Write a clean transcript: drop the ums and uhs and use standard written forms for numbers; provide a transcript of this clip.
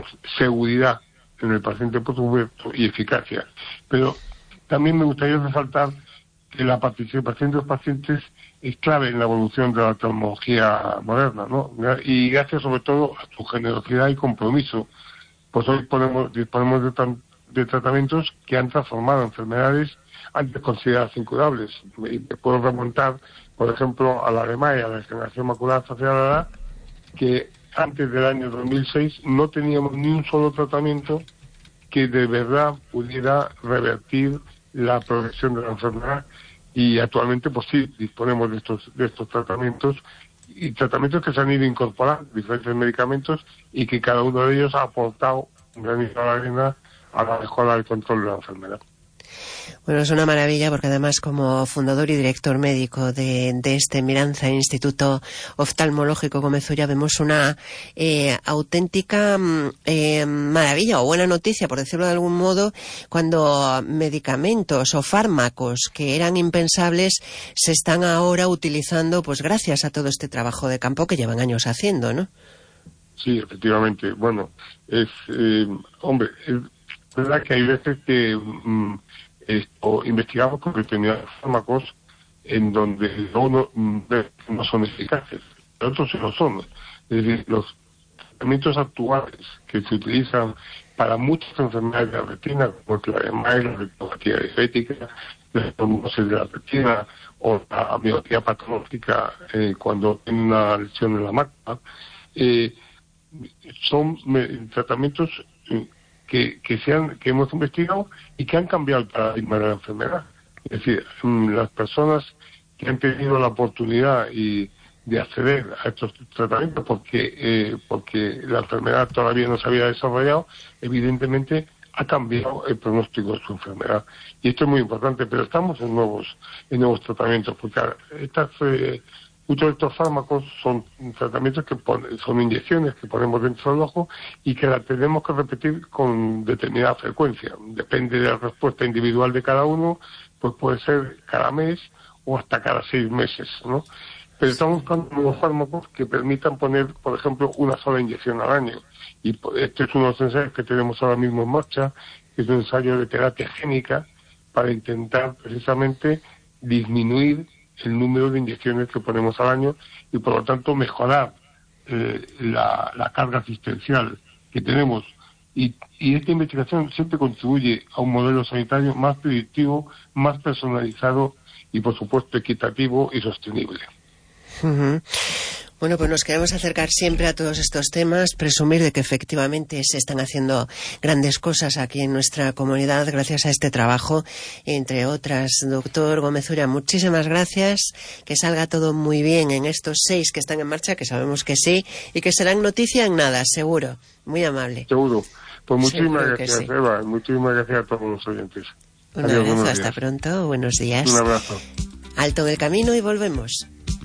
seguridad en el paciente, por supuesto, y eficacia. Pero también me gustaría resaltar que la participación de los pacientes es clave en la evolución de la oftalmología moderna, ¿no? Y gracias sobre todo a su generosidad y compromiso, pues hoy disponemos de tratamientos que han transformado enfermedades antes consideradas incurables. Y me puedo remontar, por ejemplo, a la EMAE, a la degeneración macular facial, que antes del año 2006 no teníamos ni un solo tratamiento que de verdad pudiera revertir la progresión de la enfermedad, y actualmente pues sí disponemos de estos tratamientos, y tratamientos que se han ido incorporando, diferentes medicamentos, y que cada uno de ellos ha aportado un granito de arena a la mejora del control de la enfermedad. Bueno, es una maravilla porque además como fundador y director médico de este Miranza Instituto Oftalmológico Gómez Ulla vemos una auténtica maravilla o buena noticia, por decirlo de algún modo, cuando medicamentos o fármacos que eran impensables se están ahora utilizando, pues gracias a todo este trabajo de campo que llevan años haciendo, ¿no? Sí, efectivamente. Bueno, es verdad que hay veces que investigamos con determinados fármacos en donde uno no son eficaces, pero otros sí lo son. Es decir, los tratamientos actuales que se utilizan para muchas enfermedades de la retina, como la EMAE, la retinopatía diabética, la trombosis de la retina o la miopía patológica cuando tiene una lesión en la mácula, son tratamientos que hemos investigado y que han cambiado el paradigma de la enfermedad. Es decir, las personas que han tenido la oportunidad de acceder a estos tratamientos porque la enfermedad todavía no se había desarrollado, evidentemente ha cambiado el pronóstico de su enfermedad. Y esto es muy importante, pero estamos en nuevos tratamientos, porque muchos de estos fármacos son tratamientos son inyecciones que ponemos dentro del ojo y que las tenemos que repetir con determinada frecuencia. Depende de la respuesta individual de cada uno, pues puede ser cada mes o hasta cada 6 meses, ¿no? Pero estamos buscando nuevos fármacos que permitan poner, por ejemplo, una sola inyección al año. Y este es uno de los ensayos que tenemos ahora mismo en marcha, que es un ensayo de terapia génica para intentar precisamente disminuir el número de inyecciones que ponemos al año y por lo tanto mejorar la carga asistencial que tenemos, y esta investigación siempre contribuye a un modelo sanitario más predictivo, más personalizado y por supuesto equitativo y sostenible. Uh-huh. Bueno, pues nos queremos acercar siempre a todos estos temas, presumir de que efectivamente se están haciendo grandes cosas aquí en nuestra comunidad gracias a este trabajo, entre otras. Doctor Gómez Ulla, muchísimas gracias, que salga todo muy bien en estos 6 que están en marcha, que sabemos que sí, y que serán noticia en nada, seguro. Muy amable. Seguro. Pues muchísimas gracias, sí. Eva, muchísimas gracias a todos los oyentes. Un abrazo, hasta pronto, buenos días. Un abrazo. Alto en el camino y volvemos.